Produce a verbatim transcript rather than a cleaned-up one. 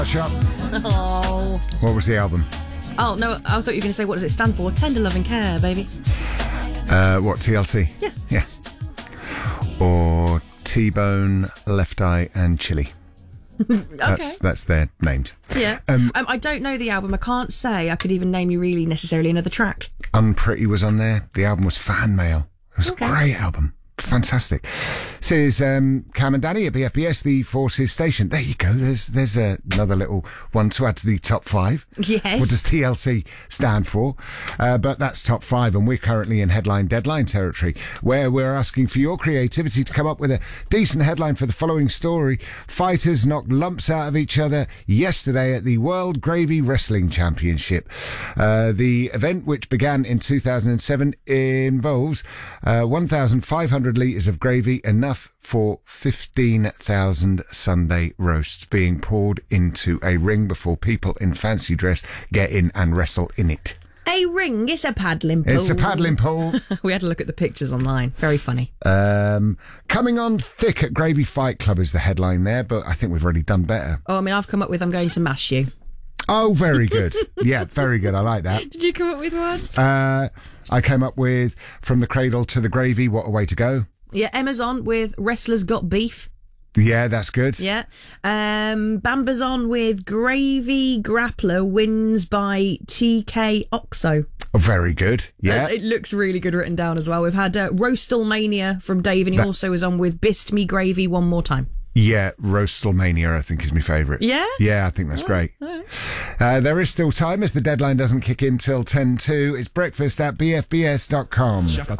Shop. Oh. What was the album? Oh, no, I thought you were going to say, what does it stand for? Tender Love and Care, baby. Uh, what, T L C? Yeah. Yeah. Or T-Bone, Left Eye and Chili. Okay. That's that's their names. Yeah. Um, um, I don't know the album. I can't say I could even name you really necessarily another track. Unpretty was on there. The album was Fan Mail. It was Okay. a great album. Fantastic. So is um, Cam and Danny at B F B S, the Forces station. There you go. There's there's a, another little one to add to the top five. Yes. What does T L C stand for? Uh, but that's top five, and we're currently in headline deadline territory, where we're asking for your creativity to come up with a decent headline for the following story. Fighters knocked lumps out of each other yesterday at the World Gravy Wrestling Championship. Uh, the event, which began in two thousand seven, involves uh, one thousand five hundred litres of gravy, enough for fifteen thousand Sunday roasts, being poured into a ring before people in fancy dress get in and wrestle in it. A ring. It's a paddling pool. It's a paddling pool. We had a look at the pictures online. Very funny. Um, coming on thick at Gravy Fight Club is the headline there, but I think we've already done better. Oh, I mean, I've come up with I'm going to mash you. Oh, very good. Yeah, very good. I like that. Did you come up with one? Uh, I came up with From the Cradle to the Gravy, What a Way to Go. Yeah, Emma's on with Wrestlers Got Beef. Yeah, that's good. Yeah. Um, Bamba's on with Gravy Grappler wins by T K Oxo. Oh, very good. Yeah. It looks really good written down as well. We've had uh, Roastalmania from Dave, and he That- also was on with Bist Me Gravy one more time. Yeah, Roastalmania, I think, is my favourite. Yeah? Yeah, I think that's great. Right. Uh, there is still time, as the deadline doesn't kick in till ten two. It's breakfast at b f b s dot com.